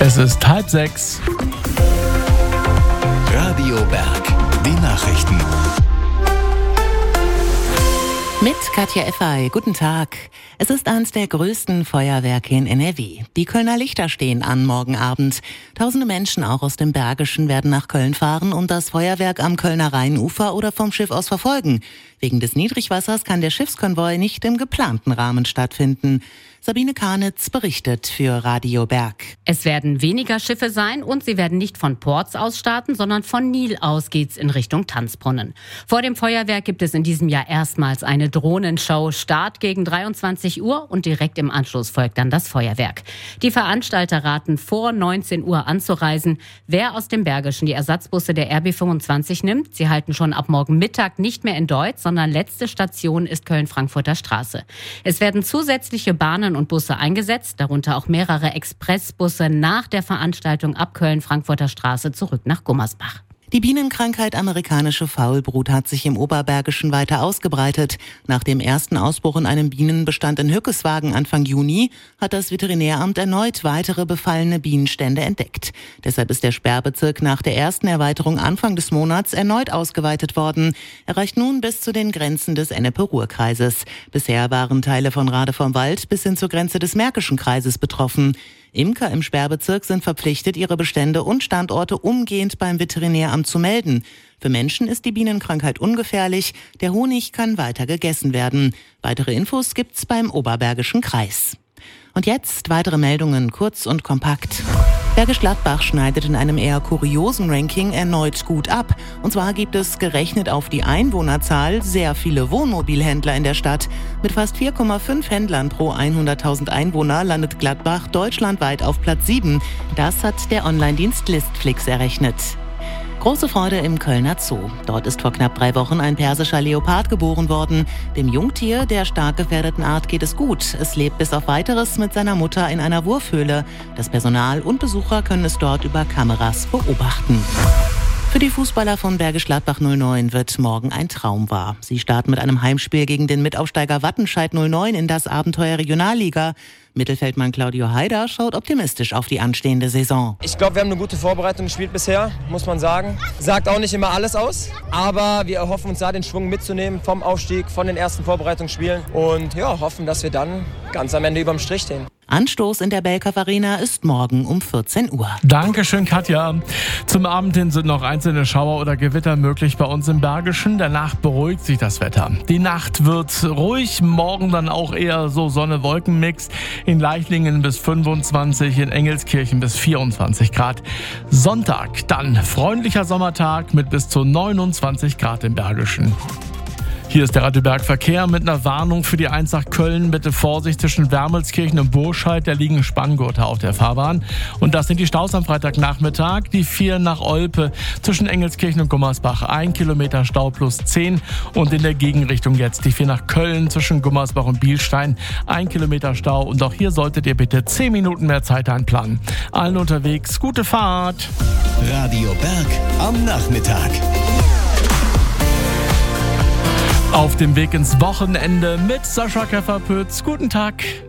Es ist 5:30. Radio Berg, die Nachrichten. Mit Katja Effay, guten Tag. Es ist eines der größten Feuerwerke in NRW. Die Kölner Lichter stehen an morgen Abend. Tausende Menschen, auch aus dem Bergischen, werden nach Köln fahren und das Feuerwerk am Kölner Rheinufer oder vom Schiff aus verfolgen. Wegen des Niedrigwassers kann der Schiffskonvoi nicht im geplanten Rahmen stattfinden. Sabine Karnitz berichtet für Radio Berg. Es werden weniger Schiffe sein und sie werden nicht von Ports aus starten, sondern von Nil aus geht's in Richtung Tanzbrunnen. Vor dem Feuerwerk gibt es in diesem Jahr erstmals eine Drohnenshow. Start gegen 23 Uhr und direkt im Anschluss folgt dann das Feuerwerk. Die Veranstalter raten, vor 19 Uhr anzureisen. Wer aus dem Bergischen die Ersatzbusse der RB25 nimmt, sie halten schon ab morgen Mittag nicht mehr in Deutz, sondern letzte Station ist Köln-Frankfurter Straße. Es werden zusätzliche Bahnen und Busse eingesetzt, darunter auch mehrere Expressbusse nach der Veranstaltung ab Köln-Frankfurter Straße zurück nach Gummersbach. Die Bienenkrankheit amerikanische Faulbrut hat sich im Oberbergischen weiter ausgebreitet. Nach dem ersten Ausbruch in einem Bienenbestand in Hückeswagen Anfang Juni hat das Veterinäramt erneut weitere befallene Bienenstände entdeckt. Deshalb ist der Sperrbezirk nach der ersten Erweiterung Anfang des Monats erneut ausgeweitet worden. Er reicht nun bis zu den Grenzen des Ennepe-Ruhr-Kreises. Bisher waren Teile von Rade vom Wald bis hin zur Grenze des Märkischen Kreises betroffen. Imker im Sperrbezirk sind verpflichtet, ihre Bestände und Standorte umgehend beim Veterinäramt zu melden. Für Menschen ist die Bienenkrankheit ungefährlich. Der Honig kann weiter gegessen werden. Weitere Infos gibt's beim Oberbergischen Kreis. Und jetzt weitere Meldungen, kurz und kompakt. Bergisch Gladbach schneidet in einem eher kuriosen Ranking erneut gut ab. Und zwar gibt es, gerechnet auf die Einwohnerzahl, sehr viele Wohnmobilhändler in der Stadt. Mit fast 4,5 Händlern pro 100.000 Einwohner landet Gladbach deutschlandweit auf Platz 7. Das hat der Online-Dienst Listflix errechnet. Große Freude im Kölner Zoo. Dort ist vor knapp 3 Wochen ein persischer Leopard geboren worden. Dem Jungtier der stark gefährdeten Art geht es gut. Es lebt bis auf Weiteres mit seiner Mutter in einer Wurfhöhle. Das Personal und Besucher können es dort über Kameras beobachten. Für die Fußballer von Bergisch Gladbach 09 wird morgen ein Traum wahr. Sie starten mit einem Heimspiel gegen den Mitaufsteiger Wattenscheid 09 in das Abenteuer Regionalliga. Mittelfeldmann Claudio Haider schaut optimistisch auf die anstehende Saison. Ich glaube, wir haben eine gute Vorbereitung gespielt bisher, muss man sagen. Sagt auch nicht immer alles aus, aber wir erhoffen uns da den Schwung mitzunehmen vom Aufstieg, von den ersten Vorbereitungsspielen und ja, hoffen, dass wir dann ganz am Ende überm Strich stehen. Anstoß in der Belkov Arena ist morgen um 14 Uhr. Dankeschön, Katja. Zum Abend hin sind noch einzelne Schauer oder Gewitter möglich bei uns im Bergischen. Danach beruhigt sich das Wetter. Die Nacht wird ruhig, morgen dann auch eher so Sonne-Wolken-Mix. In Leichlingen bis 25, in Engelskirchen bis 24 Grad. Sonntag dann freundlicher Sommertag mit bis zu 29 Grad im Bergischen. Hier ist der Radio Berg Verkehr mit einer Warnung für die 1 nach Köln. Bitte Vorsicht zwischen Wermelskirchen und Burscheid. Da liegen Spanngurte auf der Fahrbahn. Und das sind die Staus am Freitagnachmittag. Die 4 nach Olpe zwischen Engelskirchen und Gummersbach. 1 Kilometer Stau plus 10. Und in der Gegenrichtung jetzt die 4 nach Köln zwischen Gummersbach und Bielstein. 1 Kilometer Stau. Und auch hier solltet ihr bitte 10 Minuten mehr Zeit einplanen. Allen unterwegs, gute Fahrt. Radio Berg am Nachmittag. Auf dem Weg ins Wochenende mit Sascha Käfer-Pütz. Guten Tag.